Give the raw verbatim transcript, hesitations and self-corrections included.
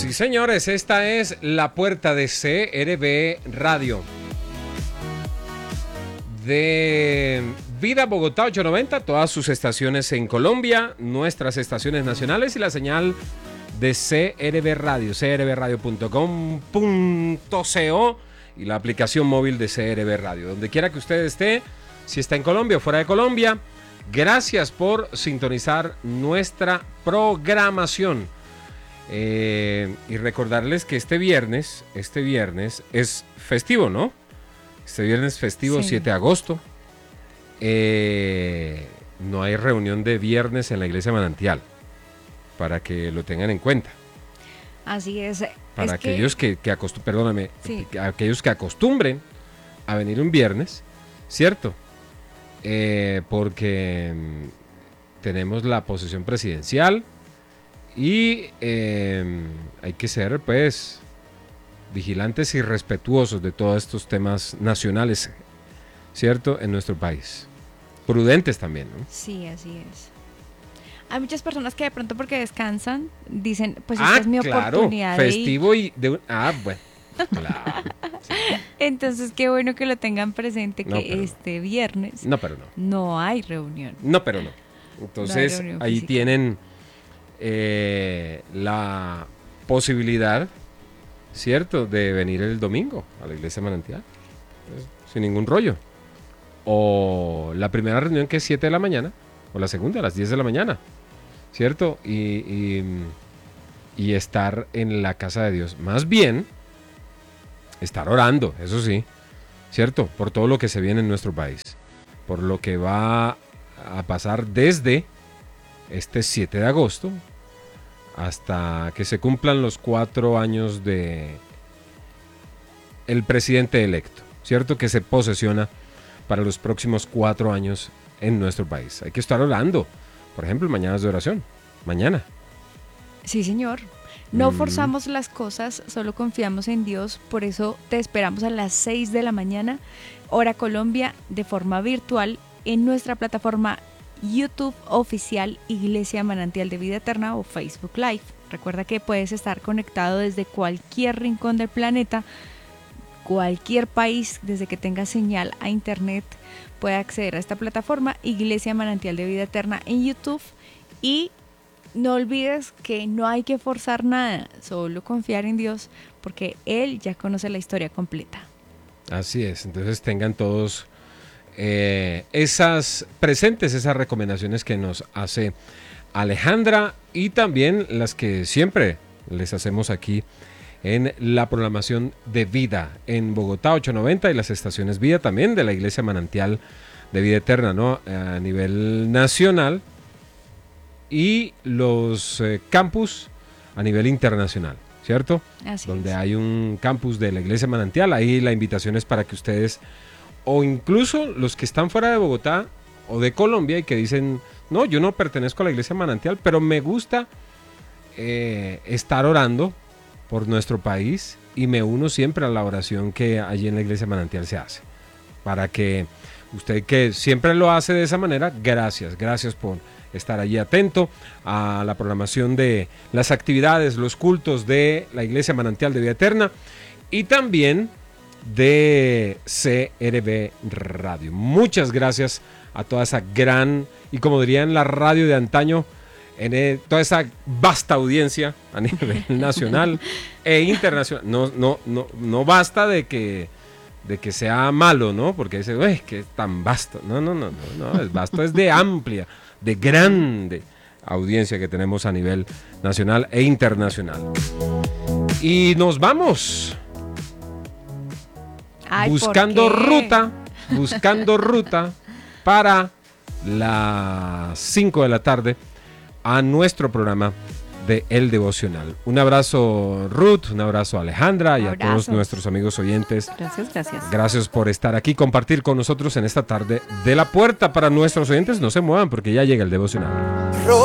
Sí, señores, esta es la puerta de C R B Radio. De Vida Bogotá ochocientos noventa, todas sus estaciones en Colombia, nuestras estaciones nacionales y la señal de C R B Radio, c r b radio punto com punto co y la aplicación móvil de C R B Radio. Donde quiera que usted esté, si está en Colombia o fuera de Colombia, gracias por sintonizar nuestra programación. Eh, y recordarles que este viernes, este viernes es festivo, ¿no? Este viernes festivo, sí. siete de agosto. Eh, no hay reunión de viernes en la Iglesia Manantial, para que lo tengan en cuenta. Así es. Para es aquellos que, que, que acostumbren, perdóname, sí. aquellos que acostumbren a venir un viernes, ¿cierto? Eh, porque mmm, tenemos la posesión presidencial y eh, hay que ser, pues, vigilantes y respetuosos de todos estos temas nacionales, ¿cierto? En nuestro país. Prudentes también, ¿no? Sí, así es. Hay muchas personas que de pronto porque descansan dicen, pues ah, esta es mi claro, oportunidad. Festivo de ir. y de un... Ah, bueno. Claro. Sí. Entonces, qué bueno que lo tengan presente que no, este no. viernes no, pero no. no hay reunión. No, pero no. Entonces, no reunión ahí física. tienen eh, la posibilidad, ¿cierto?, de venir el domingo a la Iglesia Manantial, pues, sin ningún rollo. O la primera reunión que es siete de la mañana, o la segunda a las diez de la mañana, ¿cierto? Y, y, y estar en la casa de Dios. Más bien, estar orando, eso sí, ¿cierto? Por todo lo que se viene en nuestro país. Por lo que va a pasar desde este siete de agosto hasta que se cumplan los cuatro años de el presidente electo, ¿cierto? Que se posesiona para los próximos cuatro años en nuestro país. Hay que estar orando. Por ejemplo, mañana es de oración. Mañana. Sí, señor. No Mm. forzamos las cosas, solo confiamos en Dios. Por eso te esperamos a las seis de la mañana, hora Colombia, de forma virtual, en nuestra plataforma YouTube oficial Iglesia Manantial de Vida Eterna o Facebook Live. Recuerda que puedes estar conectado desde cualquier rincón del planeta, cualquier país, desde que tenga señal a internet, puede acceder a esta plataforma Iglesia Manantial de Vida Eterna en YouTube. Y no olvides que no hay que forzar nada, solo confiar en Dios, porque Él ya conoce la historia completa. Así es, entonces tengan todos eh, esas presentes, esas recomendaciones que nos hace Alejandra y también las que siempre les hacemos aquí en la programación de Vida en Bogotá ochocientos noventa y las estaciones Vida también de la Iglesia Manantial de Vida Eterna, ¿no? A nivel nacional y los eh, campus a nivel internacional, ¿cierto? Así Donde es. hay un campus de la Iglesia Manantial, ahí la invitación es para que ustedes, o incluso los que están fuera de Bogotá o de Colombia y que dicen, no, yo no pertenezco a la Iglesia Manantial, pero me gusta eh, estar orando por nuestro país y me uno siempre a la oración que allí en la Iglesia Manantial se hace. Para que usted que siempre lo hace de esa manera, gracias, gracias por estar allí atento a la programación de las actividades, los cultos de la Iglesia Manantial de Vida Eterna y también de C R B Radio. Muchas gracias a toda esa gran, y como dirían la radio de antaño, en el, toda esa vasta audiencia a nivel nacional e internacional. No, no, no, no basta de que, de que sea malo, ¿no? Porque dice, uy, que es tan vasto. No, no, no, no, no, es vasto, es de amplia, de grande audiencia que tenemos a nivel nacional e internacional. Y nos vamos Ay, buscando ¿por qué? ruta, buscando ruta para las cinco de la tarde a nuestro programa de El Devocional. Un abrazo, Ruth, un abrazo, Alejandra, y Abrazos. a todos nuestros amigos oyentes. Gracias, gracias. Gracias por estar aquí, compartir con nosotros en esta tarde de la puerta. Para nuestros oyentes, no se muevan porque ya llega El Devocional.